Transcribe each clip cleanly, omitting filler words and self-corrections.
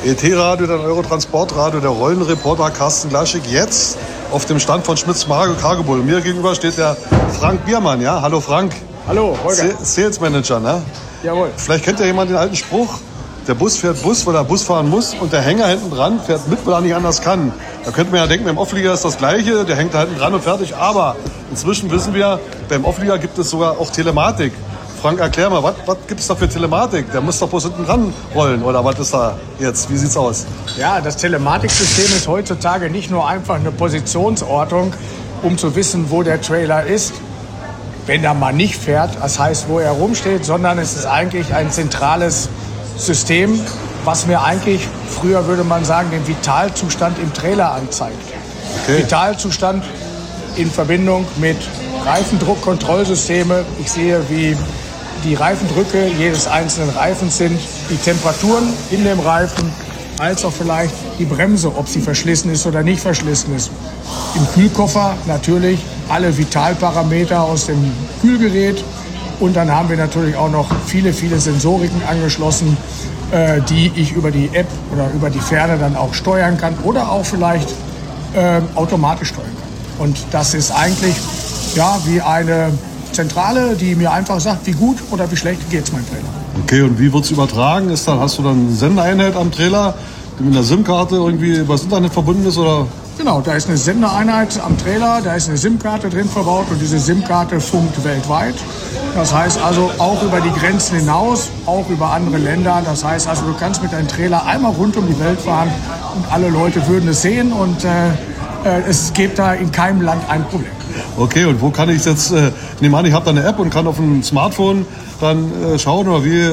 ET-Radio, dein Eurotransportradio, der Rollenreporter Carsten Glaschig, jetzt auf dem Stand von Schmitz Cargo Bull. Mir gegenüber steht der Frank Biermann, ja? Hallo Frank. Hallo, Holger. Sales Manager, ne? Jawohl. Vielleicht kennt ja jemand den alten Spruch, der Bus fährt Bus, weil er Bus fahren muss und der Hänger hinten dran fährt mit, weil er nicht anders kann. Da könnte man ja denken, beim Auflieger ist das Gleiche, der hängt da hinten dran und fertig. Aber inzwischen wissen wir, beim Auflieger gibt es sogar auch Telematik. Frank, erklär mal, was gibt es da für Telematik? Der muss doch bloß hinten dran rollen, oder was ist da jetzt? Wie sieht's aus? Ja, das Telematiksystem ist heutzutage nicht nur einfach eine Positionsortung, um zu wissen, wo der Trailer ist, wenn er mal nicht fährt, das heißt, wo er rumsteht, sondern es ist eigentlich ein zentrales System, was mir eigentlich, früher würde man sagen, den Vitalzustand im Trailer anzeigt. Okay. Vitalzustand in Verbindung mit Reifendruckkontrollsysteme. Ich sehe, wie die Reifendrücke jedes einzelnen Reifens sind, die Temperaturen in dem Reifen, als auch vielleicht die Bremse, ob sie verschlissen ist oder nicht verschlissen ist. Im Kühlkoffer natürlich alle Vitalparameter aus dem Kühlgerät. Und dann haben wir natürlich auch noch viele Sensoriken angeschlossen, die ich über die App oder über die Ferne dann auch steuern kann oder auch vielleicht automatisch steuern kann. Und das ist eigentlich ja wie eine Zentrale, die mir einfach sagt, wie gut oder wie schlecht geht's meinem Trailer. Okay, und wie wird's übertragen? Hast du dann eine Sendeeinheit am Trailer, die mit einer SIM-Karte irgendwie übers Internet verbunden ist, oder? Genau, da ist eine Sendeeinheit am Trailer, da ist eine SIM-Karte drin verbaut und diese SIM-Karte funkt weltweit. Das heißt also auch über die Grenzen hinaus, auch über andere Länder. Das heißt also, du kannst mit deinem Trailer einmal rund um die Welt fahren und alle Leute würden es sehen und es gibt da in keinem Land ein Problem. Okay, und wo kann ich jetzt, nehme an, ich habe da eine App und kann auf dem Smartphone dann schauen, oder wie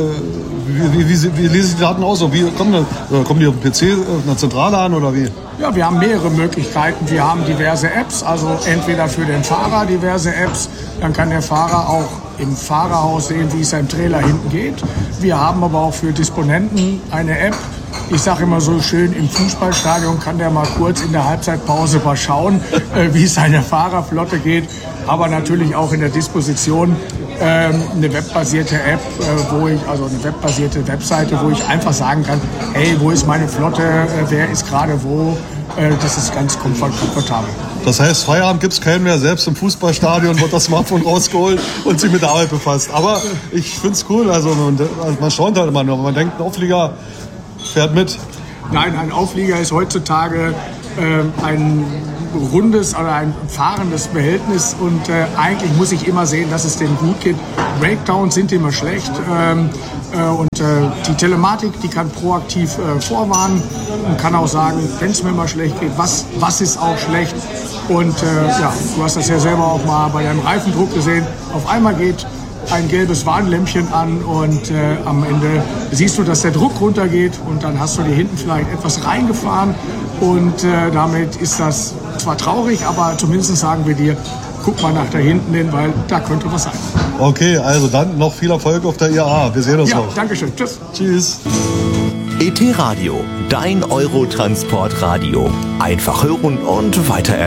lese ich die Daten aus? Oder wie kommen die auf dem PC, auf einer Zentrale an, oder wie? Ja, wir haben mehrere Möglichkeiten. Wir haben diverse Apps, also entweder für den Fahrer diverse Apps, dann kann der Fahrer auch im Fahrerhaus sehen, wie es seinem Trailer hinten geht. Wir haben aber auch für Disponenten eine App. Ich sage immer so schön, im Fußballstadion kann der mal kurz in der Halbzeitpause mal schauen, wie es seiner Fahrerflotte geht. Aber natürlich auch in der Disposition eine webbasierte App, eine webbasierte Webseite, wo ich einfach sagen kann, hey, wo ist meine Flotte, wer ist gerade wo. Das ist ganz komfortabel. Das heißt, Feierabend gibt es keinen mehr. Selbst im Fußballstadion wird das Smartphone rausgeholt und sich mit der Arbeit befasst. Aber ich finde es cool. Also man staunt halt immer nur. Man denkt, ein Auflieger fährt mit. Nein, ein Auflieger ist heutzutage ein rundes oder ein fahrendes Behältnis und eigentlich muss ich immer sehen, dass es dem gut geht. Breakdowns sind immer schlecht und die Telematik, die kann proaktiv vorwarnen und kann auch sagen, wenn es mir mal schlecht geht, was ist auch schlecht. Und du hast das ja selber auch mal bei deinem Reifendruck gesehen. Auf einmal geht ein gelbes Warnlämpchen an und am Ende siehst du, dass der Druck runtergeht und dann hast du dir hinten vielleicht etwas reingefahren und damit ist das zwar traurig, aber zumindest sagen wir dir, guck mal nach da hinten hin, weil da könnte was sein. Okay, also dann noch viel Erfolg auf der IAA. Wir sehen uns noch. Ja, danke schön. Tschüss. Tschüss. ET Radio, dein Eurotransportradio. Einfach hören und weitererzählen.